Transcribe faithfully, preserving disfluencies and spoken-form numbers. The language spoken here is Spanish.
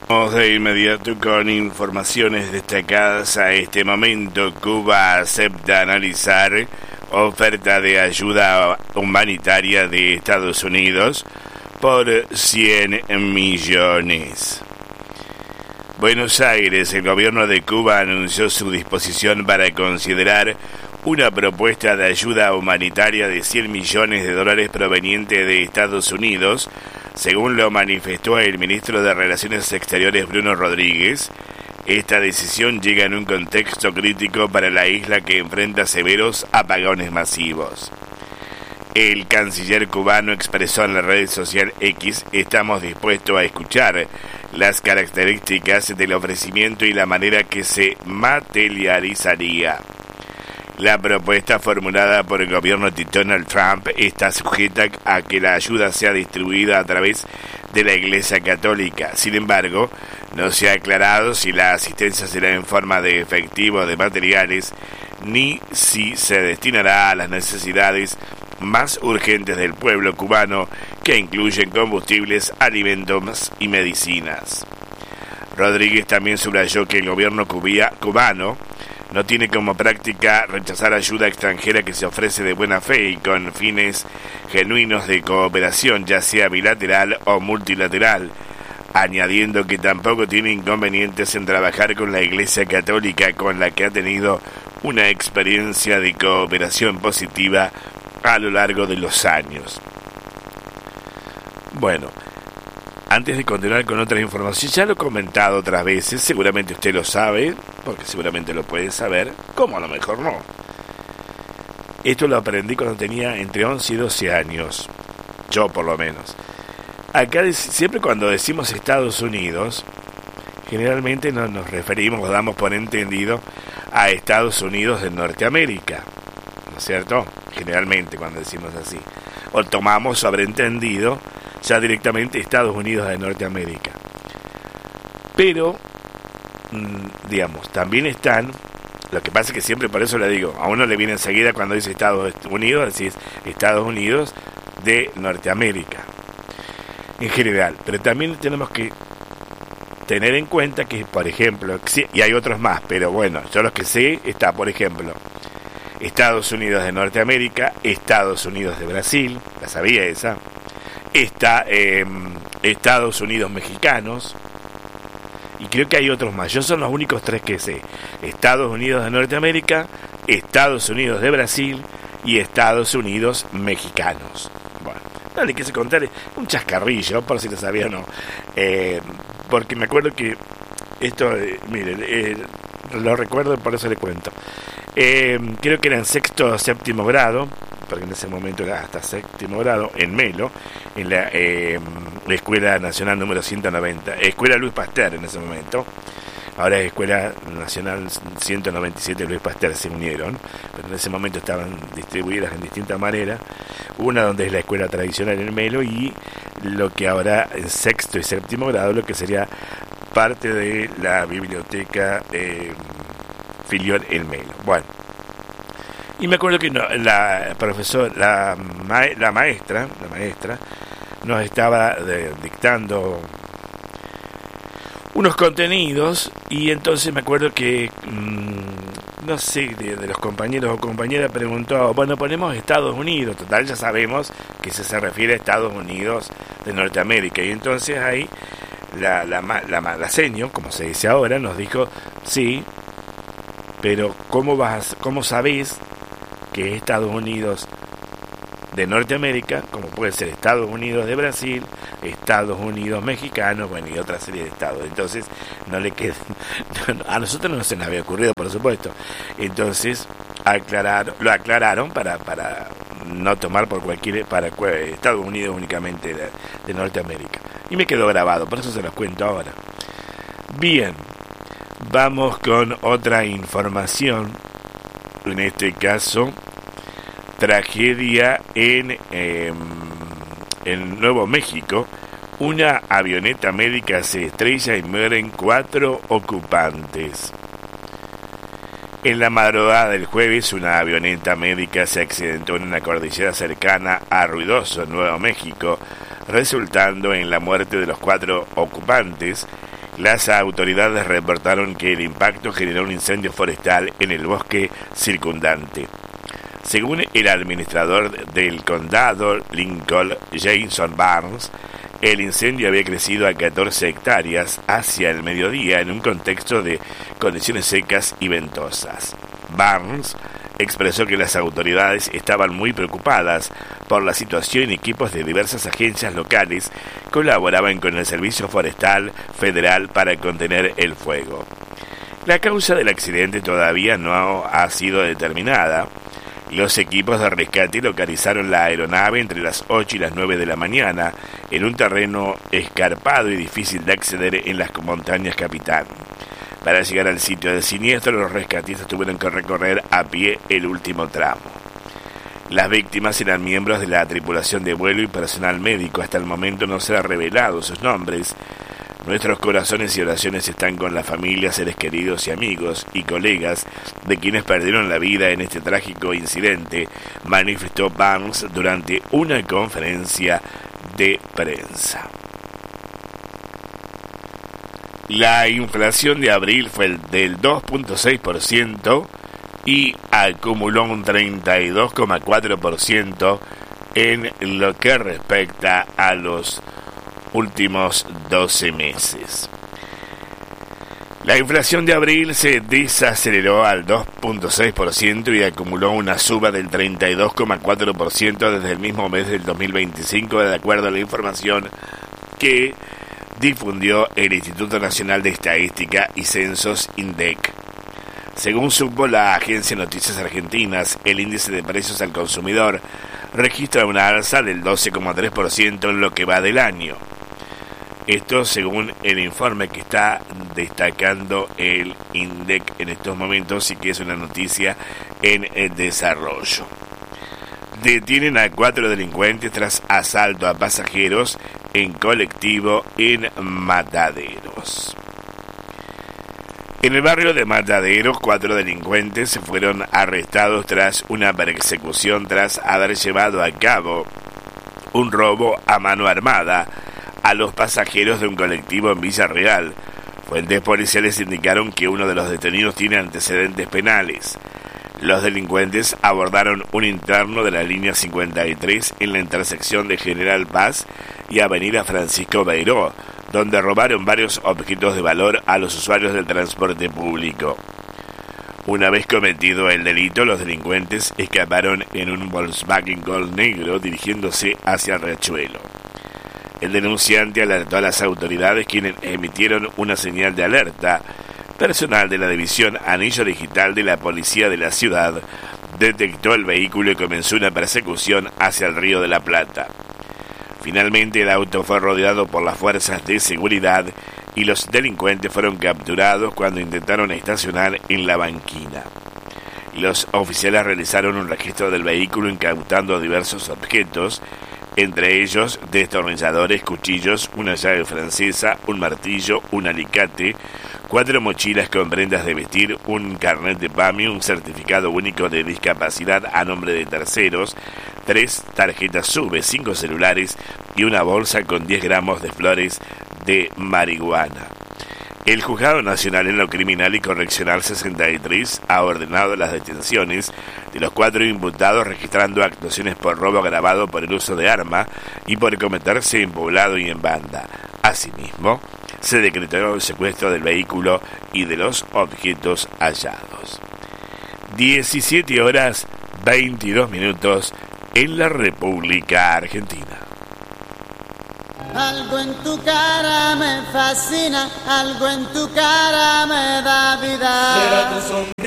Vamos de inmediato con informaciones destacadas a este momento. Cuba acepta analizar oferta de ayuda humanitaria de Estados Unidos por cien millones. Buenos Aires, el gobierno de Cuba anunció su disposición para considerar una propuesta de ayuda humanitaria de cien millones de dólares proveniente de Estados Unidos, según lo manifestó el ministro de Relaciones Exteriores Bruno Rodríguez. Esta decisión llega en un contexto crítico para la isla que enfrenta severos apagones masivos. El canciller cubano expresó en la red social X: estamos dispuestos a escuchar las características del ofrecimiento y la manera que se materializaría. La propuesta formulada por el gobierno de Donald Trump está sujeta a que la ayuda sea distribuida a través de la Iglesia Católica. Sin embargo, no se ha aclarado si la asistencia será en forma de efectivo o de materiales, ni si se destinará a las necesidades más urgentes del pueblo cubano, que incluyen combustibles, alimentos y medicinas. Rodríguez también subrayó que el gobierno cubia, cubano no tiene como práctica rechazar ayuda extranjera que se ofrece de buena fe y con fines genuinos de cooperación, ya sea bilateral o multilateral, añadiendo que tampoco tiene inconvenientes en trabajar con la Iglesia Católica, con la que ha tenido una experiencia de cooperación positiva a lo largo de los años. Bueno, antes de continuar con otras informaciones, ya lo he comentado otras veces, seguramente usted lo sabe, porque seguramente lo puede saber, como a lo mejor no. Esto lo aprendí cuando tenía entre once y doce años, yo por lo menos. Acá siempre cuando decimos Estados Unidos, generalmente no nos referimos o damos por entendido a Estados Unidos de Norteamérica, ¿no es cierto? Generalmente cuando decimos así, o tomamos sobreentendido ya directamente Estados Unidos de Norteamérica. Pero, mmm, digamos, también están, lo que pasa es que siempre por eso le digo, a uno le viene enseguida cuando dice Estados Unidos, decís Estados Unidos de Norteamérica, en general. Pero también tenemos que tener en cuenta que, por ejemplo, y hay otros más, pero bueno, yo los que sé, está, por ejemplo, Estados Unidos de Norteamérica, Estados Unidos de Brasil, la sabía esa, está eh, Estados Unidos mexicanos, y creo que hay otros más. Yo son los únicos tres que sé: Estados Unidos de Norteamérica, Estados Unidos de Brasil y Estados Unidos mexicanos. Bueno, no le quise contar un chascarrillo, por si lo sabía o no, eh, porque me acuerdo que esto, eh, miren, eh, lo recuerdo, por eso le cuento. Eh, creo que era en sexto o séptimo grado, porque en ese momento era hasta séptimo grado, en Melo, en la, eh, la Escuela Nacional número ciento noventa, Escuela Luis Pasteur en ese momento, ahora es Escuela Nacional ciento noventa y siete Luis Pasteur, se unieron, pero en ese momento estaban distribuidas en distintas maneras, una donde es la escuela tradicional en Melo, y lo que ahora en sexto y séptimo grado, lo que sería parte de la biblioteca eh, filial en Melo. Bueno, y me acuerdo que no, la profesora, la, ma, la maestra, la maestra nos estaba de, dictando unos contenidos, y entonces me acuerdo que mmm, no sé, de, de los compañeros o compañeras preguntó, bueno, ponemos Estados Unidos, total ya sabemos que se, se refiere a Estados Unidos de Norteamérica, y entonces ahí la, la, la, la, la seño, como se dice ahora, nos dijo, sí, pero ¿cómo vas, cómo sabés que es Estados Unidos de Norteamérica, como puede ser Estados Unidos de Brasil, Estados Unidos mexicanos, bueno, y otra serie de estados? Entonces no le queda, a nosotros no se nos había ocurrido, por supuesto. Entonces aclararon, lo aclararon para para no tomar por cualquier, para Estados Unidos únicamente de, de Norteamérica, y me quedó grabado, por eso se los cuento ahora. Bien, vamos con otra información. En este caso, tragedia en, eh, en Nuevo México. Una avioneta médica se estrella y mueren cuatro ocupantes. En la madrugada del jueves, una avioneta médica se accidentó en una cordillera cercana a Ruidoso, Nuevo México, resultando en la muerte de los cuatro ocupantes Las autoridades reportaron que el impacto generó un incendio forestal en el bosque circundante. Según el administrador del condado, Lincoln, Jason Barnes, el incendio había crecido a catorce hectáreas hacia el mediodía en un contexto de condiciones secas y ventosas. Barnes expresó que las autoridades estaban muy preocupadas por la situación y equipos de diversas agencias locales colaboraban con el Servicio Forestal Federal para contener el fuego. La causa del accidente todavía no ha sido determinada. Los equipos de rescate localizaron la aeronave entre las ocho y las nueve de la mañana en un terreno escarpado y difícil de acceder en las montañas Capitán. Para llegar al sitio del siniestro, los rescatistas tuvieron que recorrer a pie el último tramo. Las víctimas eran miembros de la tripulación de vuelo y personal médico. Hasta el momento no se han revelado sus nombres. Nuestros corazones y oraciones están con las familias, seres queridos y amigos y colegas de quienes perdieron la vida en este trágico incidente, manifestó Barnes durante una conferencia de prensa. La inflación de abril fue del dos punto seis por ciento y acumuló un treinta y dos coma cuatro por ciento en lo que respecta a los últimos doce meses. La inflación de abril se desaceleró al dos punto seis por ciento y acumuló una suba del treinta y dos coma cuatro por ciento desde el mismo mes del dos mil veinticinco, de acuerdo a la información que difundió el Instituto Nacional de Estadística y Censos INDEC. Según supo la agencia Noticias Argentinas, el índice de precios al consumidor registra una alza del doce coma tres por ciento en lo que va del año. Esto según el informe que está destacando el INDEC en estos momentos y que es una noticia en el desarrollo. Detienen a cuatro delincuentes tras asalto a pasajeros en colectivo en Mataderos. En el barrio de Mataderos, cuatro delincuentes fueron arrestados tras una persecución tras haber llevado a cabo un robo a mano armada a los pasajeros de un colectivo en Villarreal. Fuentes policiales indicaron que uno de los detenidos tiene antecedentes penales. Los delincuentes abordaron un interno de la línea cincuenta y tres en la intersección de General Paz y Avenida Francisco Beiró, donde robaron varios objetos de valor a los usuarios del transporte público. Una vez cometido el delito, los delincuentes escaparon en un Volkswagen Gol negro dirigiéndose hacia Riachuelo. El denunciante alertó a las autoridades, quienes emitieron una señal de alerta. Personal de la División Anillo Digital de la Policía de la Ciudad detectó el vehículo y comenzó una persecución hacia el Río de la Plata. Finalmente el auto fue rodeado por las fuerzas de seguridad y los delincuentes fueron capturados cuando intentaron estacionar en la banquina. Los oficiales realizaron un registro del vehículo incautando diversos objetos, entre ellos destornilladores, cuchillos, una llave francesa, un martillo, un alicate, cuatro mochilas con prendas de vestir, un carnet de P A M I, un certificado único de discapacidad a nombre de terceros, tres tarjetas SUBE, cinco celulares y una bolsa con diez gramos de flores de marihuana. El Juzgado Nacional en lo Criminal y Correccional sesenta y tres ha ordenado las detenciones de los cuatro imputados, registrando actuaciones por robo agravado por el uso de arma y por cometerse en poblado y en banda. Asimismo, se decretó el secuestro del vehículo y de los objetos hallados. diecisiete horas veintidós minutos en la República Argentina. Algo en tu cara me fascina, algo en tu cara me da vida.